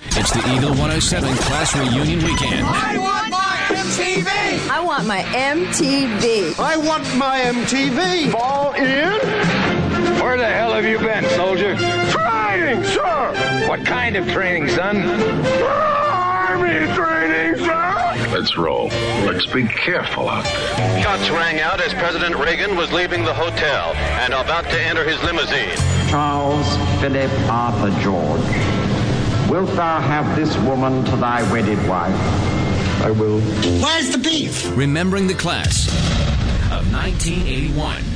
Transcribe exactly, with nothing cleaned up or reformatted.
It's the Eagle one oh seven Class Reunion Weekend. I want my M T V! I want my M T V. I want my M T V! Fall in? Where the hell have you been, soldier? Training, sir! What kind of training, son? Army training, sir! Let's roll. Let's be careful out there. Shots rang out as President Reagan was leaving the hotel and about to enter his limousine. Charles Philip Arthur George, wilt thou have this woman to thy wedded wife? I will. Where's the beef? Remembering the class of nineteen eighty-one.